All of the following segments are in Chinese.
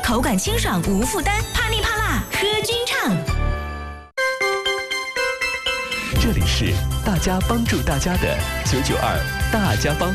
口感清爽无负担，啪里啪啦喝君畅。 这里是大家帮助大家的992大家帮。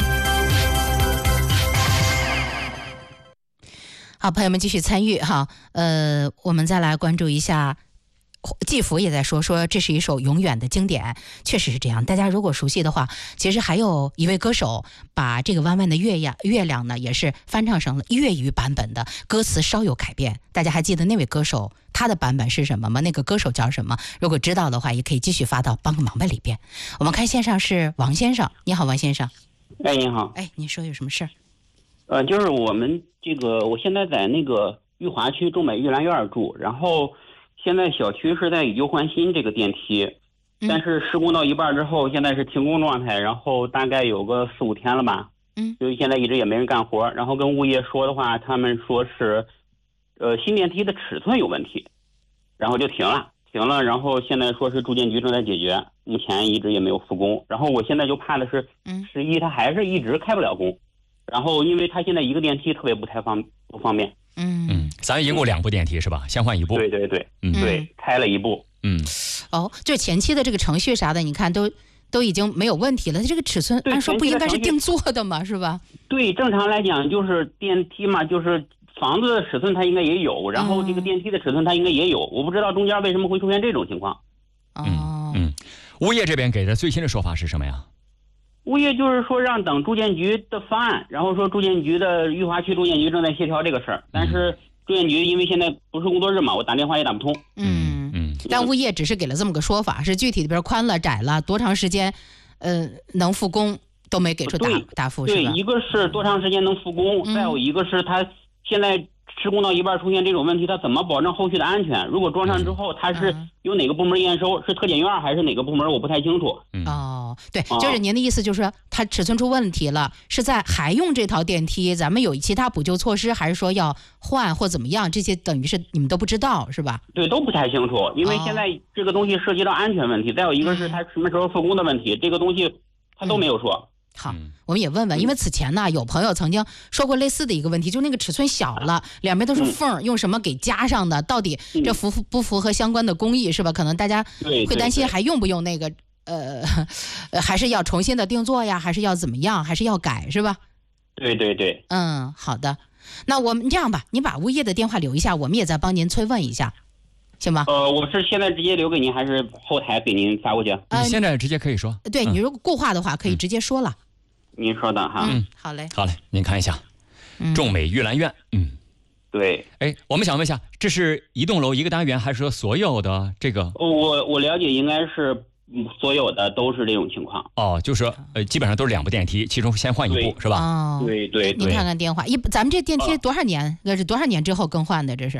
好，朋友们继续参与哈。我们再来关注一下，季福也在说这是一首永远的经典，确实是这样。大家如果熟悉的话，其实还有一位歌手把这个弯弯的月亮呢，也是翻唱成了粤语版本的，歌词稍有改变。大家还记得那位歌手他的版本是什么吗？那个歌手叫什么？如果知道的话，也可以继续发到帮个忙吧里边。我们看线上是王先生，你好，王先生。 哎，你好。 哎，你说有什么事儿？ 就是我们我现在在那个裕华区中美玉兰院住，然后现在小区是在以旧换新这个电梯，但是施工到一半之后，现在是停工状态，然后大概有个4、5天了吧。就现在一直也没人干活，然后跟物业说的话，他们说是，新电梯的尺寸有问题，然后就停了，然后现在说是住建局正在解决，目前一直也没有复工。然后我现在就怕的是，11他还是一直开不了工，然后因为他现在一个电梯特别不方便。 咱一共2部电梯是吧？先换一部。 对，对，开了一部。 就前期的这个程序啥的，你看都已经没有问题了。它这个尺寸按说不应该是定做的吗？是吧？ 对，正常来讲就是电梯嘛，就是房子的尺寸它应该也有，然后这个电梯的尺寸它应该也有，我不知道中间为什么会出现这种情况。 物业这边给的最新的说法是什么呀？ 物业就是说让等住建局的方案，然后说住建局的裕华区住建局正在协调这个事儿，但是住建局因为现在不是工作日嘛，我打电话也打不通。 但物业只是给了这么个说法，是具体的比如宽了窄了多长时间能复工都没给出答复，是吧？ 对，一个是多长时间能复工，再有一个是他现在施工到一半出现这种问题，他怎么保证后续的安全？如果装上之后，他是由哪个部门验收？是特检院还是哪个部门？我不太清楚。 对，就是您的意思就是说，它尺寸出问题了，是在还用这套电梯，咱们有其他补救措施，还是说要换或怎么样？这些等于是你们都不知道，是吧？ 对，都不太清楚，因为现在这个东西涉及到安全问题，再有一个是它什么时候复工的问题，这个东西他都没有说。 好，我们也问问，因为此前呢，有朋友曾经说过类似的一个问题，就那个尺寸小了，两边都是缝，用什么给加上的？到底这不符合相关的工艺，是吧？可能大家会担心还用不用那个还是要重新的定做呀，还是要怎么样，还是要改，是吧？ 对。 好的，那我们这样吧，你把物业的电话留一下，我们也再帮您催问一下，行吗？ 我是现在直接留给您，还是后台给您发过去？ 你现在直接可以说。 对，你如果固话的话，可以直接说了。 您说的哈。 好嘞， 您看一下，众美玉兰院。 对。 哎，我们想问一下，这是一栋楼一个单元，还是说所有的这个？ 我了解应该是所有的都是这种情况。 就是说基本上都是2部电梯，其中先换一部是吧？ 对。 您看看电话，咱们这电梯多少年？那是多少年之后更换的？这是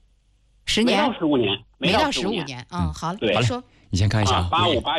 10年？ 没到15年， 没到15年。好嘞， 对， 说。 你先看一下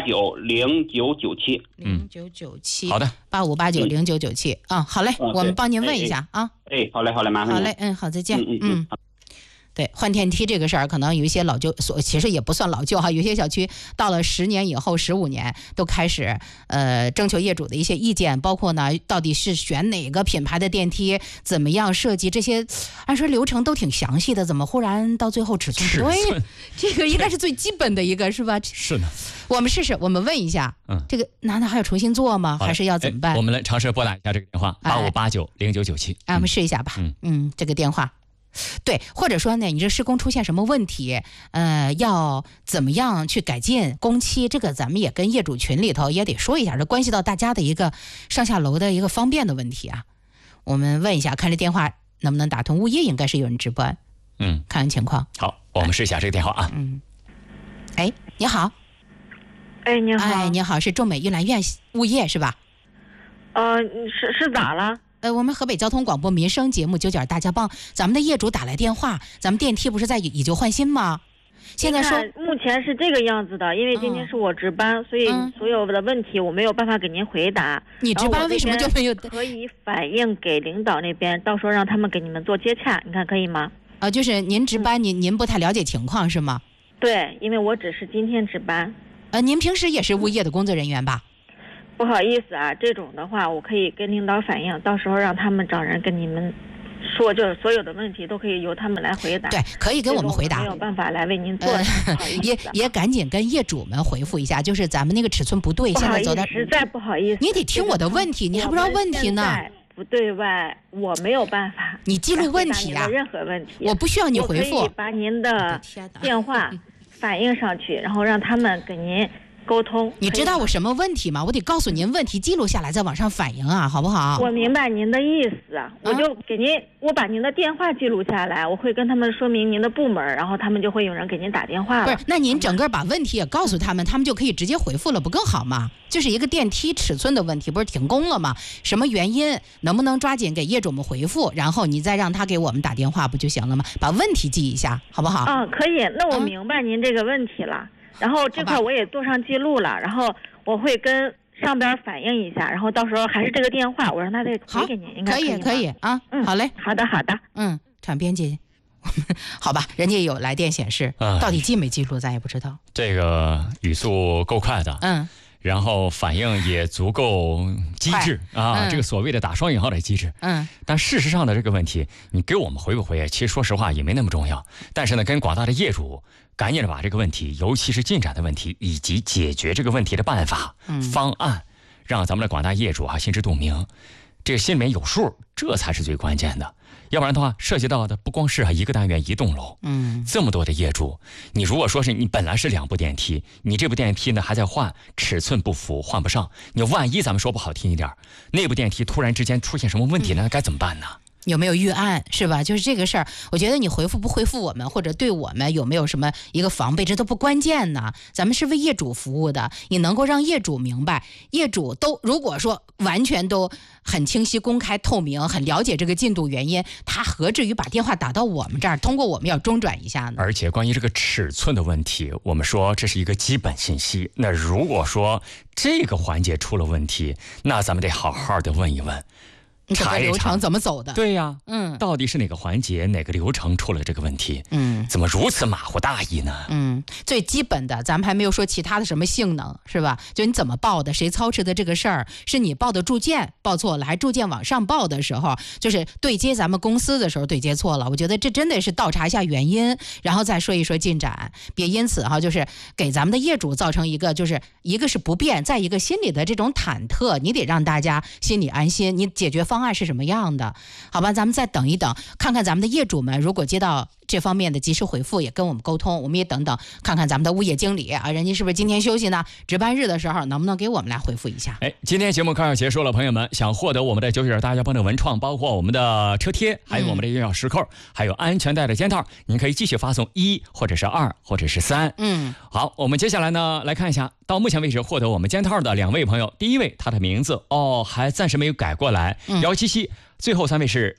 85890997。 好的 ，85890997。好嘞，我们帮您问一下啊。 好嘞，麻烦您。 好嘞，好，再见。对，换电梯这个事儿，可能有一些老旧，其实也不算老旧哈。有些小区到了10年以后、15年，都开始征求业主的一些意见，包括呢，到底是选哪个品牌的电梯，怎么样设计，这些按说流程都挺详细的，怎么忽然到最后尺寸不对？这个应该是最基本的一个，是吧？ 是的。 我们试试，我们问一下，这个难道还要重新做吗？还是要怎么办？ 我们来尝试拨打一下这个电话，85890997。 我们试一下吧。这个电话。对，或者说呢，你这施工出现什么问题，要怎么样去改进工期，这个咱们也跟业主群里头也得说一下，这关系到大家的一个上下楼的一个方便的问题啊。我们问一下，看这电话能不能打通，物业应该是有人值班，看看情况。 好，我们试一下这个电话啊。 哎，你好。 哎，你好。 哎，你好，是众美玉兰院物业是吧？ 是咋了？ 我们河北交通广播民生节目992大家帮，咱们的业主打来电话，咱们电梯不是在以旧换新吗？现在说目前是这个样子的，因为今天是我值班，所以所有的问题我没有办法给您回答。 你值班为什么就没有？ 可以反映给领导那边，到时候让他们给你们做接洽，你看可以吗？ 就是您值班，您不太了解情况是吗？ 对，因为我只是今天值班。 您平时也是物业的工作人员吧？ 不好意思啊，这种的话我可以跟领导反映，到时候让他们找人跟你们说就是所有的问题都可以由他们来回答。 对，可以给我们回答。 没有办法来为您做，不好意思也赶紧跟业主们回复一下，就是咱们那个尺寸不对，现在走的实在不好意思。 你得听我的问题，你还不知道问题呢。 不对外，我没有办法。 你记录问题啊， 任何问题， 我不需要你回复。 我可以把您的电话反映上去，然后让他们给您沟通。 你知道我什么问题吗？我得告诉您问题，记录下来，在网上反映啊，好不好？ 我明白您的意思，我就给您，我把您的电话记录下来，我会跟他们说明您的部门，然后他们就会有人给您打电话了。 不是，那您整个把问题也告诉他们，他们就可以直接回复了，不更好吗？就是一个电梯尺寸的问题，不是停工了吗？什么原因？能不能抓紧给业主们回复？然后你再让他给我们打电话，不就行了吗？把问题记一下，好不好？ 可以。那我明白您这个问题了。然后这块我也做上记录了，然后我会跟上边反映一下，然后到时候还是这个电话，我让他再回给您，应该可以啊。好嘞， 好的。 场编辑，好吧，人家有来电显示，到底记没记录咱也不知道。 这个语速够快的，然后反应也足够机智啊，这个所谓的打双引号的机智。但事实上的这个问题，你给我们回不回，其实说实话也没那么重要。但是呢，跟广大的业主赶紧的把这个问题，尤其是进展的问题以及解决这个问题的办法、方案，让咱们的广大业主心知肚明，这个心里面有数，这才是最关键的。要不然的话，涉及到的不光是一个单元一栋楼，这么多的业主，你如果说是你本来是2部电梯，你这部电梯呢还在换，尺寸不符，换不上，你万一咱们说不好听一点，那部电梯突然之间出现什么问题呢，该怎么办呢？ 有没有预案是吧？就是这个事儿，我觉得你回复不回复我们，或者对我们有没有什么一个防备，这都不关键呢。咱们是为业主服务的，你能够让业主明白，业主都如果说完全都很清晰、公开、透明，很了解这个进度原因，他何至于把电话打到我们这儿，通过我们要中转一下呢？ 而且关于这个尺寸的问题，我们说这是一个基本信息。那如果说这个环节出了问题，那咱们得好好的问一问。 这个流程怎么走的？ 对呀，到底是哪个环节、哪个流程出了这个问题？怎么如此马虎大意呢？ 最基本的，咱们还没有说其他的什么性能，是吧？就你怎么报的，谁操持的这个事儿，是你报的铸件报错了，还铸件往上报的时候，就是对接咱们公司的时候对接错了。我觉得这真的是倒查一下原因，然后再说一说进展，别因此就是给咱们的业主造成一个就是一个是不便，再一个心里的这种忐忑，你得让大家心里安心，你解决方案是什么样的？好吧，咱们再等一等，看看咱们的业主们如果接到这方面的及时回复，也跟我们沟通，我们也等等看看咱们的物业经理人家是不是今天休息呢？值班日的时候能不能给我们来回复一下？ 今天节目快要结束了，朋友们想获得我们的99大家帮的文创，包括我们的车贴，还有我们的钥匙扣，还有安全带的肩套，您可以继续发送1或者是2或者是3。好，我们接下来呢来看一下，到目前为止获得我们肩套的2位朋友，第一位他的名字还暂时没有改过来，177，最后3位是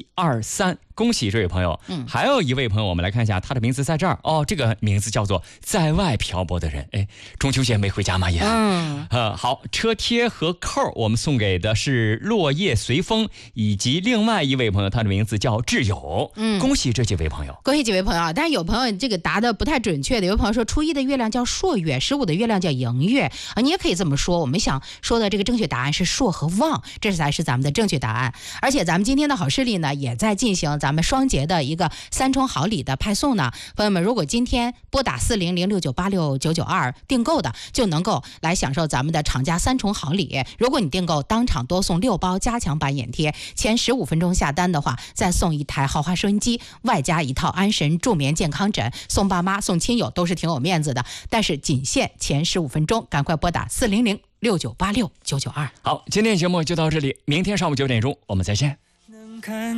723，恭喜这位朋友。还有一位朋友，我们来看一下他的名字在这儿这个名字叫做在外漂泊的人。中秋节没回家吗也？好，车贴和扣我们送给的是落叶随风，以及另外一位朋友，他的名字叫挚友。恭喜这几位朋友， 恭喜几位朋友。但是有朋友这个答的不太准确的，有朋友说初一的月亮叫朔月，15的月亮叫迎月你也可以这么说。我们想说的这个正确答案是朔和旺，这才是咱们的正确答案。而且咱们今天的好视力呢，也在进行咱们双节的一个3重好礼的派送呢。朋友们，如果今天拨打4006986992订购的，就能够来享受咱们的厂家3重好礼。如果你订购当场多送6包加强版眼贴，前15分钟下单的话，再送1台豪华收音机，外加1套安神助眠健康枕，送爸妈送亲友都是挺有面子的。但是仅限前15分钟，赶快拨打4006986992。 好，今天节目就到这里，明天上午9点钟我们再见。